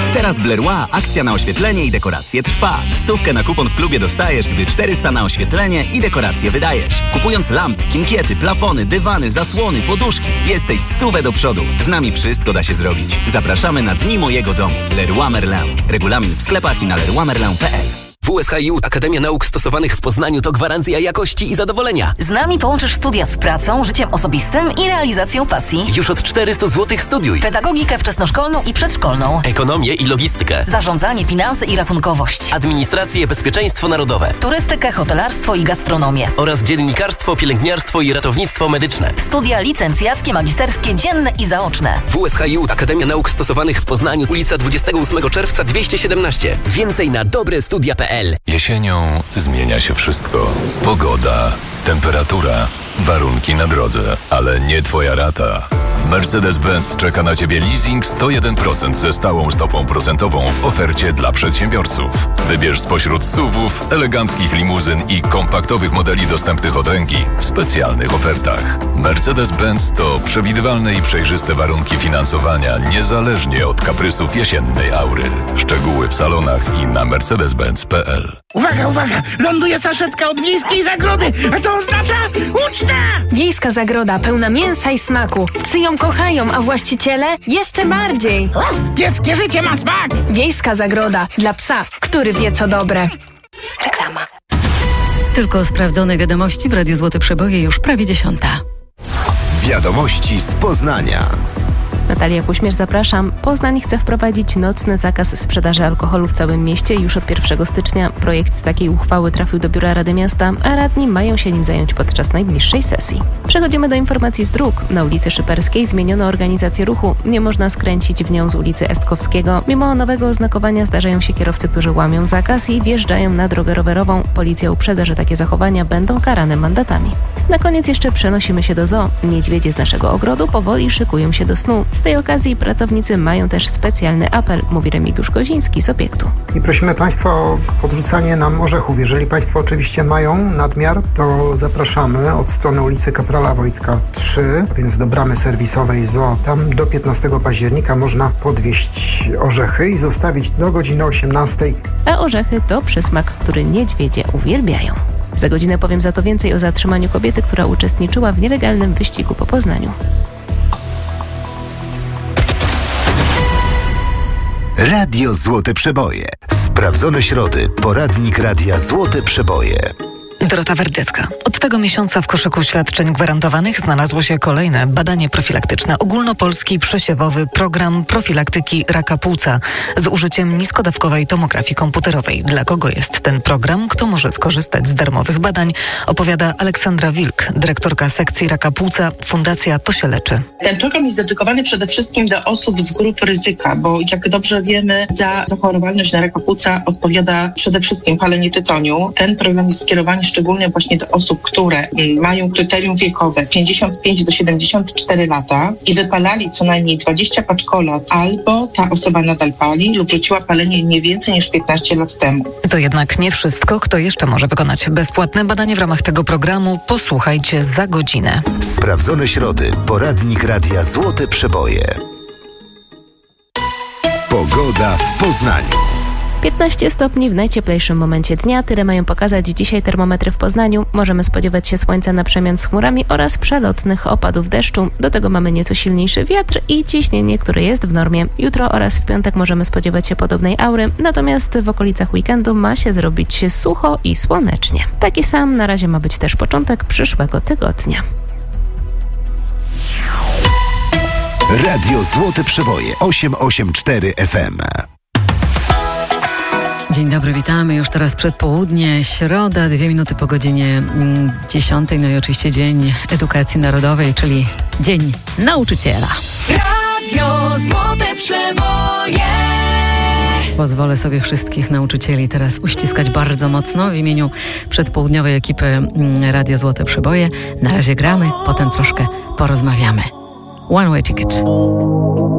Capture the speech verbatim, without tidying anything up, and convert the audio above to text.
Teraz w Leroy akcja na oświetlenie i dekoracje trwa. Stówkę na kupon w klubie dostajesz, gdy czterysta na oświetlenie i dekoracje wydajesz. Kupując lampy, kinkiety, plafony, dywany, zasłony, poduszki, jesteś stówę do przodu. Z nami wszystko da się zrobić. Zapraszamy na Dni Mojego Domu. Leroy Merlin. Regulamin w sklepach i na leroy merlin kropka p l. W S H I U Akademia Nauk Stosowanych w Poznaniu to gwarancja jakości i zadowolenia. Z nami połączysz studia z pracą, życiem osobistym i realizacją pasji. Już od czterysta złotych studiuj. Pedagogikę wczesnoszkolną i przedszkolną. Ekonomię i logistykę. Zarządzanie, finanse i rachunkowość. Administrację, bezpieczeństwo narodowe. Turystykę, hotelarstwo i gastronomię. Oraz dziennikarstwo, pielęgniarstwo i ratownictwo medyczne. Studia licencjackie, magisterskie, dzienne i zaoczne. W S H I U Akademia Nauk Stosowanych w Poznaniu, ulica dwudziestego ósmego czerwca dwieście siedemnaście. Więcej na dobre studia kropka p l. Jesienią zmienia się wszystko. Pogoda, temperatura, warunki na drodze, ale nie twoja rata. Mercedes-Benz czeka na Ciebie leasing sto jeden procent ze stałą stopą procentową w ofercie dla przedsiębiorców. Wybierz spośród S U V-ów, eleganckich limuzyn i kompaktowych modeli dostępnych od ręki w specjalnych ofertach. Mercedes-Benz to przewidywalne i przejrzyste warunki finansowania niezależnie od kaprysów jesiennej aury. Szczegóły w salonach i na mercedes benz kropka p l. Uwaga, uwaga! Ląduje saszetka od Wiejskiej Zagrody, a to oznacza uczta! Wiejska Zagroda pełna mięsa i smaku. Psy ją kochają, a właściciele jeszcze bardziej. Pieskie życie ma smak! Wiejska Zagroda dla psa, który wie co dobre. Reklama. Tylko sprawdzone wiadomości w Radiu Złote Przeboje już prawie dziesiąta. Wiadomości z Poznania. Natalia Kuśmierz, zapraszam. Poznań chce wprowadzić nocny zakaz sprzedaży alkoholu w całym mieście już od pierwszego stycznia. Projekt takiej uchwały trafił do Biura Rady Miasta, a radni mają się nim zająć podczas najbliższej sesji. Przechodzimy do informacji z dróg. Na ulicy Szyperskiej zmieniono organizację ruchu. Nie można skręcić w nią z ulicy Estkowskiego. Mimo nowego oznakowania zdarzają się kierowcy, którzy łamią zakaz i wjeżdżają na drogę rowerową. Policja uprzedza, że takie zachowania będą karane mandatami. Na koniec jeszcze przenosimy się do zoo. Niedźwiedzie z naszego ogrodu powoli szykują się do snu. Z tej okazji pracownicy mają też specjalny apel, mówi Remigiusz Koziński z obiektu. I prosimy Państwa o podrzucanie nam orzechów. Jeżeli Państwo oczywiście mają nadmiar, to zapraszamy od strony ulicy Kaprala Wojtka trzy, więc do bramy serwisowej zoo. Tam do piętnastego października można podwieźć orzechy i zostawić do godziny osiemnastej. A orzechy to przysmak, który niedźwiedzie uwielbiają. Za godzinę powiem za to więcej o zatrzymaniu kobiety, która uczestniczyła w nielegalnym wyścigu po Poznaniu. Radio Złote Przeboje. Sprawdzone środy. Poradnik Radia Złote Przeboje. Dorota Werdycka. Od tego miesiąca w koszyku świadczeń gwarantowanych znalazło się kolejne badanie profilaktyczne. Ogólnopolski przesiewowy program profilaktyki raka płuca z użyciem niskodawkowej tomografii komputerowej. Dla kogo jest ten program? Kto może skorzystać z darmowych badań? Opowiada Aleksandra Wilk, dyrektorka sekcji raka płuca Fundacja To się leczy. Ten program jest dedykowany przede wszystkim do osób z grup ryzyka, bo jak dobrze wiemy, za zachorowalność na raka płuca odpowiada przede wszystkim palenie tytoniu. Ten program jest skierowany szczególnie właśnie do osób, które mają kryterium wiekowe pięćdziesiąt pięć do siedemdziesięciu czterech lata i wypalali co najmniej dwadzieścia paczkolat, albo ta osoba nadal pali lub rzuciła palenie nie więcej niż piętnaście lat temu. To jednak nie wszystko. Kto jeszcze może wykonać bezpłatne badanie w ramach tego programu? Posłuchajcie za godzinę. Sprawdzone środy. Poradnik Radia Złote Przeboje. Pogoda w Poznaniu. piętnaście stopni w najcieplejszym momencie dnia. Tyle mają pokazać dzisiaj termometry w Poznaniu. Możemy spodziewać się słońca na przemian z chmurami oraz przelotnych opadów deszczu. Do tego mamy nieco silniejszy wiatr i ciśnienie, które jest w normie. Jutro oraz w piątek możemy spodziewać się podobnej aury, natomiast w okolicach weekendu ma się zrobić sucho i słonecznie. Taki sam na razie ma być też początek przyszłego tygodnia. Radio Złote Przeboje osiem osiem cztery F M. Dzień dobry, witamy. Już teraz przedpołudnie, środa, dwie minuty po godzinie dziesiątej. No i oczywiście Dzień Edukacji Narodowej, czyli Dzień Nauczyciela. Radio Złote Przeboje. Pozwolę sobie wszystkich nauczycieli teraz uściskać bardzo mocno w imieniu przedpołudniowej ekipy Radia Złote Przeboje. Na razie gramy, potem troszkę porozmawiamy. One Way Ticket.